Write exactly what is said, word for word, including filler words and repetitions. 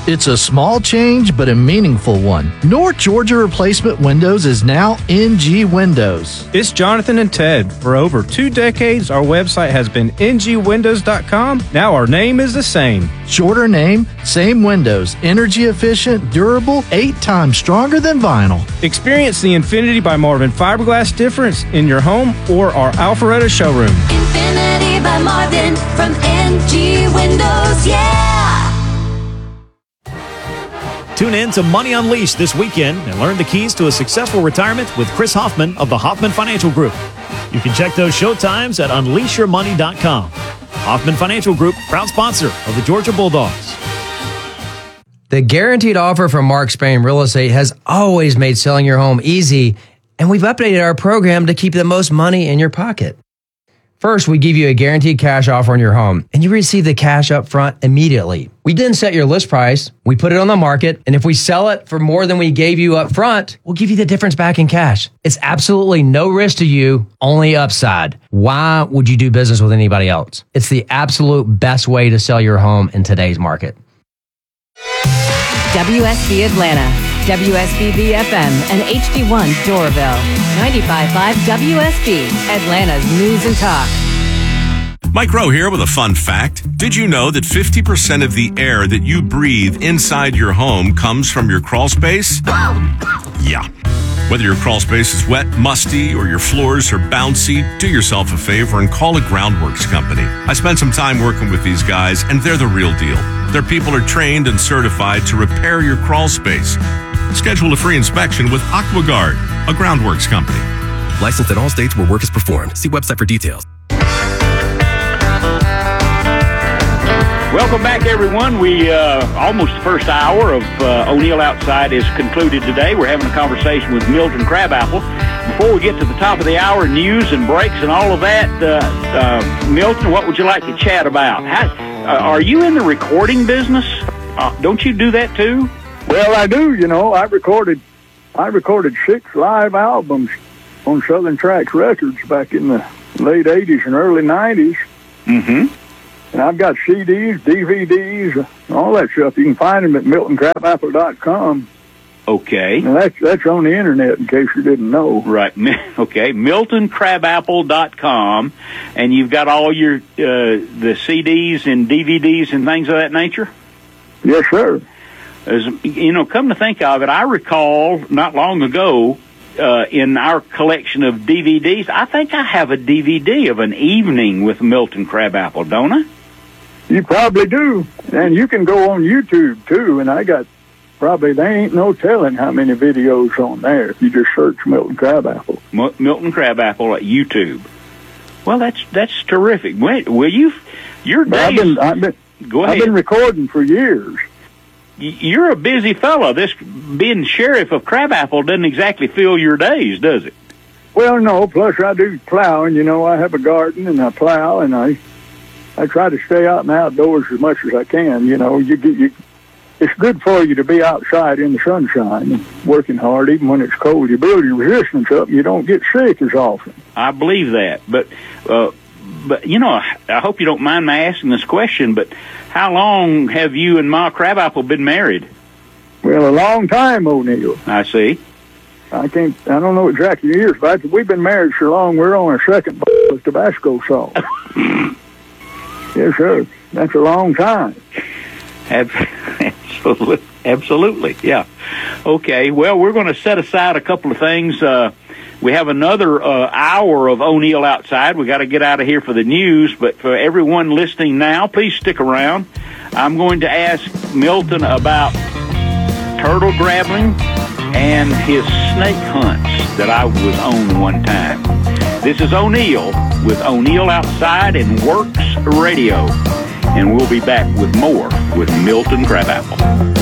It's a small change, but a meaningful one. North Georgia Replacement Windows is now N G Windows. It's Jonathan and Ted. For over two decades, our website has been N G windows dot com. Now our name is the same. Shorter name, same windows. Energy efficient, durable, eight times stronger than vinyl. Experience the Infinity by Marvin fiberglass difference in your home or our Alpharetta showroom. Infinity by Marvin from N G Windows, yeah! Tune in to Money Unleashed this weekend and learn the keys to a successful retirement with Chris Hoffman of the Hoffman Financial Group. You can check those show times at unleash your money dot com. Hoffman Financial Group, proud sponsor of the Georgia Bulldogs. The guaranteed offer from Mark Spain Real Estate has always made selling your home easy, and we've updated our program to keep the most money in your pocket. First, we give you a guaranteed cash offer on your home, and you receive the cash up front immediately. We then set your list price, we put it on the market, and if we sell it for more than we gave you up front, we'll give you the difference back in cash. It's absolutely no risk to you, only upside. Why would you do business with anybody else? It's the absolute best way to sell your home in today's market. W S B Atlanta, W S B B F M, and H D one Doraville. ninety-five point five W S B, Atlanta's News and Talk. Mike Rowe here with a fun fact. Did you know that fifty percent of the air that you breathe inside your home comes from your crawl space? Yeah. Whether your crawl space is wet, musty, or your floors are bouncy, do yourself a favor and call a Groundworks company. I spent some time working with these guys, and they're the real deal. Their people are trained and certified to repair your crawl space. Schedule a free inspection with AquaGuard, a Groundworks company. Licensed in all states where work is performed. See website for details. Welcome back, everyone. We uh, almost the first hour of uh, O'Neill Outside is concluded today. We're having a conversation with Milton Crabapple. Before we get to the top of the hour, news and breaks and all of that, uh, uh, Milton, what would you like to chat about? How, uh, are you in the recording business? Uh, don't you do that too? Well, I do. You know, I recorded, I recorded six live albums on Southern Tracks Records back in the late eighties and early nineties. Mm-hmm. And I've got C Ds, D V Ds, all that stuff. You can find them at milton crabapple dot com. Okay. Now that's that's on the internet, in case you didn't know. Right. Okay. milton crabapple dot com, and you've got all your uh, the C Ds and D V Ds and things of that nature. Yes, sir. As you know, come to think of it, I recall not long ago uh, in our collection of D V Ds, I think I have a D V D of an evening with Milton Crabapple, don't I? You probably do, and you can go on YouTube too. And I got probably there ain't no telling how many videos on there if you just search Milton Crabapple. M- Milton Crabapple at YouTube. Well, that's that's terrific. Will you? Your days. I've been, I've been, go ahead. I've been recording for years. You're a busy fellow. This being sheriff of Crabapple doesn't exactly fill your days, does it? Well, no. Plus, I do plowing. You know, I have a garden and I plow, and I I try to stay out in the outdoors as much as I can. You know, you get you. It's good for you to be outside in the sunshine and working hard, even when it's cold. You build your resistance up, and you don't get sick as often. I believe that, but uh, but you know, I hope you don't mind my asking this question, but how long have you and Ma Crabapple been married? Well, a long time, O'Neill. I see. I can't. I don't know exactly the years, but we've been married so long. We're on our second bottle of Tabasco sauce. Yes, sir. That's a long time. Absolutely. Absolutely. Yeah. Okay. Well, we're going to set aside a couple of things. Uh, we have another uh, hour of O'Neill Outside. We got to get out of here for the news, but for everyone listening now, please stick around. I'm going to ask Milton about turtle grabbing and his snake hunts that I was on one time. This is O'Neill with O'Neill Outside and Works Radio, and we'll be back with more with Milton Crabapple.